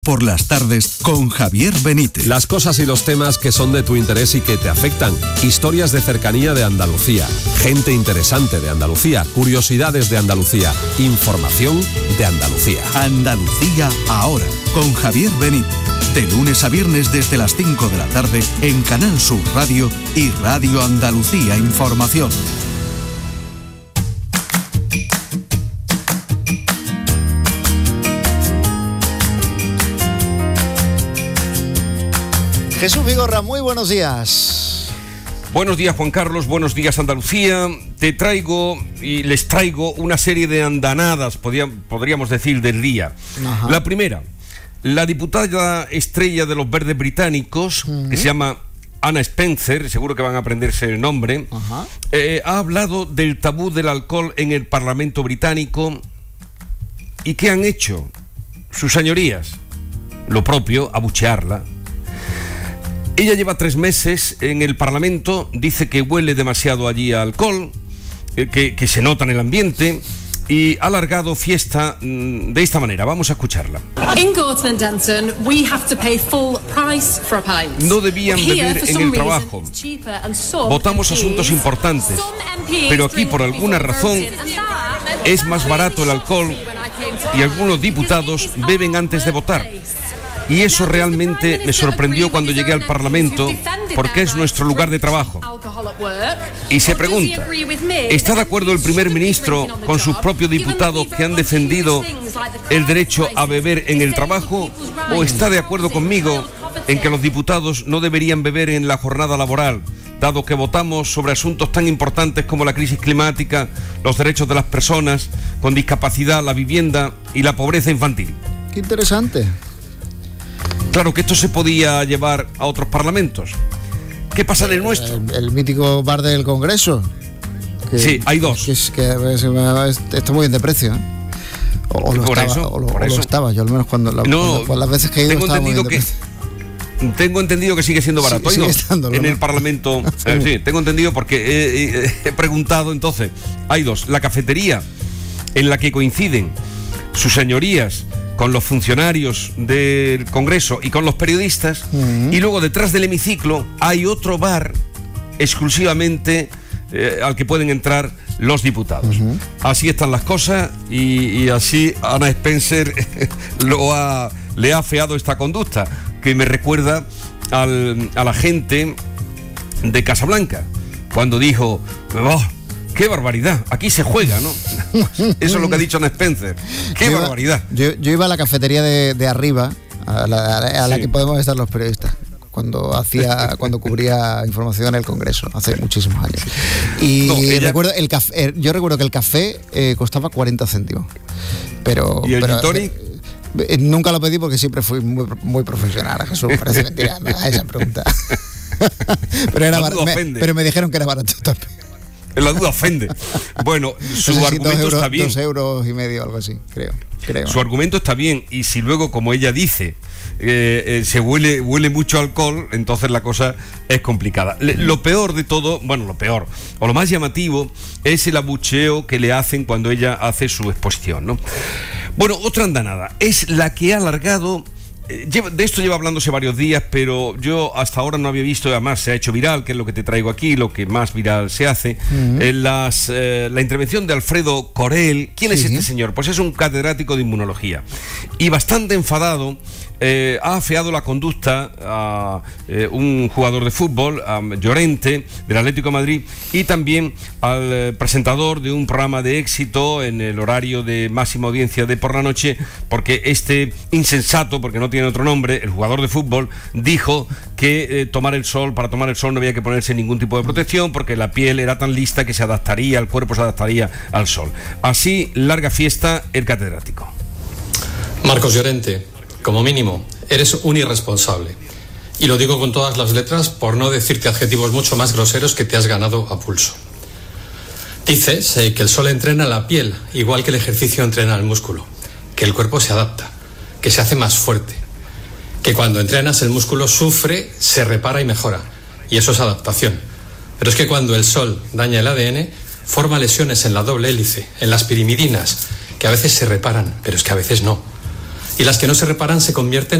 Por las tardes con Javier Benítez. Las cosas y los temas que son de tu interés y que te afectan. Historias de cercanía de Andalucía. Gente interesante de Andalucía. Curiosidades de Andalucía. Información de Andalucía. Andalucía ahora. Con Javier Benítez. De lunes a viernes desde las 5 de la tarde en Canal Sur Radio y Radio Andalucía Información. Jesús Vigorra, muy buenos días. Buenos días, Juan Carlos, buenos días, Andalucía. Te traigo y les traigo una serie de andanadas, podríamos decir, del día. Ajá. La primera, la diputada estrella de los Verdes británicos, que se llama Anna Spencer, seguro que van a aprenderse el nombre, ha hablado del tabú del alcohol en el Parlamento británico. ¿Y qué han hecho sus señorías? Lo propio, abuchearla. Ella lleva 3 meses en el Parlamento, dice que huele demasiado allí a alcohol, que se nota en el ambiente, y ha alargado fiesta de esta manera. Vamos a escucharla. No debían beber en el trabajo. Votamos asuntos importantes, pero aquí por alguna razón es más barato el alcohol y algunos diputados beben antes de votar. Y eso realmente me sorprendió cuando llegué al Parlamento, porque es nuestro lugar de trabajo. Y se pregunta, ¿está de acuerdo el primer ministro con sus propios diputados que han defendido el derecho a beber en el trabajo? ¿O está de acuerdo conmigo en que los diputados no deberían beber en la jornada laboral, dado que votamos sobre asuntos tan importantes como la crisis climática, los derechos de las personas con discapacidad, la vivienda y la pobreza infantil? Qué interesante. Claro que esto se podía llevar a otros parlamentos. ¿Qué pasa en el nuestro? El mítico bar del Congreso. Sí, hay dos. Está muy bien de precio, ¿eh? O lo estaba, yo al menos cuando las veces que he ido estaba muy bien de precio. Tengo entendido que sigue siendo barato. Sigue estándolo, en ¿no? el Parlamento. Sí, tengo entendido porque he preguntado entonces. Hay dos. La cafetería en la que coinciden sus señorías con los funcionarios del Congreso y con los periodistas, y luego detrás del hemiciclo hay otro bar exclusivamente al que pueden entrar los diputados. Así están las cosas y así Anna Spencer le ha afeado esta conducta, que me recuerda a la gente de Casablanca, cuando dijo: ¡oh, qué barbaridad! Aquí se juega, ¿no? Eso es lo que ha dicho Anna Spencer. ¡Qué barbaridad! Yo iba a la cafetería de arriba, a la que podemos estar los periodistas, cuando cubría información en el Congreso, hace muchísimos años. Y recuerdo yo recuerdo que el café costaba 40 céntimos. ¿Y el gin tonic? Nunca lo pedí porque siempre fui muy, muy profesional. Jesús, parece mentira a esa pregunta. Pero me dijeron que era barato también. La duda ofende. Bueno, su argumento está bien. 2,5 euros, algo así, creo. Su argumento está bien, y si luego, como ella dice, se huele mucho alcohol, entonces la cosa es complicada. Lo peor de todo, o lo más llamativo, es el abucheo que le hacen cuando ella hace su exposición, ¿no? Bueno, otra andanada es la que ha alargado. De esto lleva hablándose varios días, pero yo hasta ahora no había visto, además se ha hecho viral, que es lo que te traigo aquí, lo que más viral se hace, la intervención de Alfredo Corel. ¿Quién es este señor? Pues es un catedrático de inmunología, y bastante enfadado ha afeado la conducta a un jugador de fútbol, a Llorente, del Atlético de Madrid, y también al presentador de un programa de éxito en el horario de máxima audiencia de por la noche, porque este insensato, porque no tiene otro nombre, el jugador de fútbol, dijo que para tomar el sol no había que ponerse ningún tipo de protección, porque la piel era tan lista que el cuerpo se adaptaría al sol. Así, larga fiesta el catedrático. Marcos Llorente, como mínimo, eres un irresponsable. Y lo digo con todas las letras, por no decirte adjetivos mucho más groseros que te has ganado a pulso. Dices que el sol entrena la piel, igual que el ejercicio entrena el músculo, que el cuerpo se adapta, que se hace más fuerte, que cuando entrenas el músculo sufre, se repara y mejora, y eso es adaptación. Pero es que cuando el sol daña el ADN, forma lesiones en la doble hélice, en las pirimidinas, que a veces se reparan, pero es que a veces no. y las que no se reparan se convierten